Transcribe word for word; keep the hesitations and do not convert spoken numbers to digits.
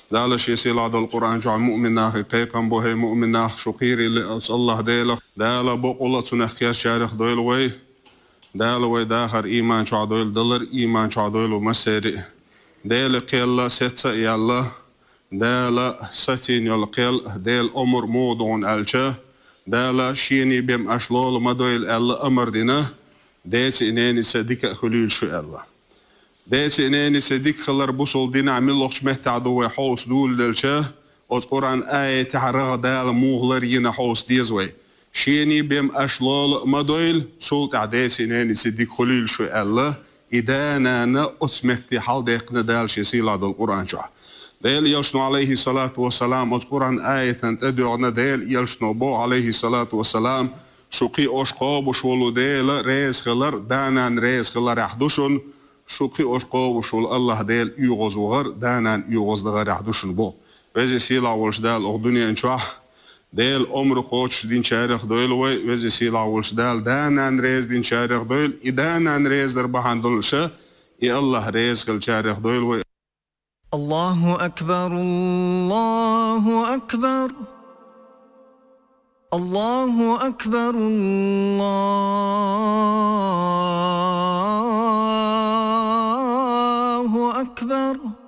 دالش يسيل هذا القرآن جو مؤمن ناخي قيقم بوه مؤمن ناخ شقيري الله ديلا دالا بقولة سنخيار شارخ دويل وي دالا وي داخر إيمان شو دويل دلر إيمان شو دويل ومسيري ديل قيل ستة يلا دالا ستين يلا قيل ديل أمر مودون ألشا دالا شيني بيم أشلول مدويل ألا أمر دينا ديت إناني سديك خليل شو ألا ديت إناني سديك خلر بوصل دينا عمل لغش مهتعدو حوس دول دلشا القرآن آية تعرغ دالا موغلر ينا حوس ديزوي شيني بيم أشلول مدويل سولت عديت إناني سديك خليل شو ألا إدانا نا أسمهتي حال ديقنا دال شيسيل هذا القرآن شو ديل يلشنو عليه الصلاة والسلام القرآن آية تدعونا ديل يلشنو بو عليه الصلاة والسلام شوقي أشقاب وشولو ديل ريز خلر دانان ريز خلر يحدوشن شوقي أشقاب وشول الله ديل يغوز وغر دانان يغوز دغر يحدوشن بو وزي سيلا ولش دال أغدوني انشوح ديل عمر قوتش دين شارخ دويل وي وزي سيلا ولش دال دانان ريز دين شارخ دويل إدانان ريز در بحان دولشا إي الله ريز خل شارخ دويل وي. الله أكبر الله أكبر الله أكبر الله أكبر.